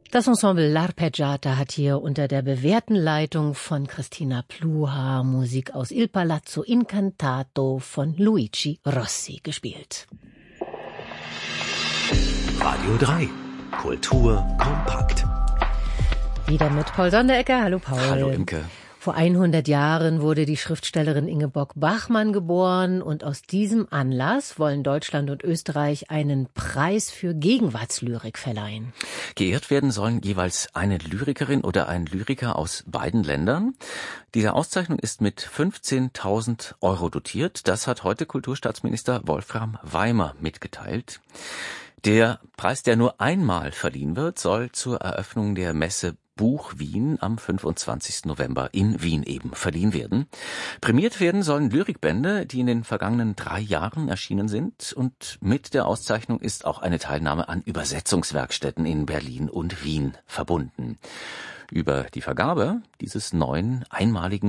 Das Ensemble L'Arpeggiata hat hier unter der bewährten Leitung von Christina Pluhar Musik aus Il Palazzo Incantato von Luigi Rossi gespielt. Radio 3. Kultur kompakt. Wieder mit Paul Sonderegger. Hallo Paul. Hallo Imke. Vor 100 Jahren wurde die Schriftstellerin Ingeborg Bachmann geboren und aus diesem Anlass wollen Deutschland und Österreich einen Preis für Gegenwartslyrik verleihen. Geehrt werden sollen jeweils eine Lyrikerin oder ein Lyriker aus beiden Ländern. Diese Auszeichnung ist mit 15.000 € dotiert. Das hat heute Kulturstaatsminister Wolfram Weimer mitgeteilt. Der Preis, der nur einmal verliehen wird, soll zur Eröffnung der Messe Buch Wien am 25. November in Wien eben verliehen werden. Prämiert werden sollen Lyrikbände, die in den vergangenen 3 Jahren erschienen sind, und mit der Auszeichnung ist auch eine Teilnahme an Übersetzungswerkstätten in Berlin und Wien verbunden. Über die Vergabe dieses neuen einmaligen